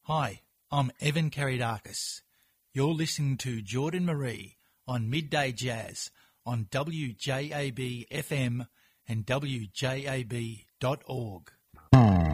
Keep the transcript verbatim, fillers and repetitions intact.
Hi, I'm Evan Karidakis. You're listening to Jordan Marie on Midday Jazz on W J A B F M and W J A B dot org.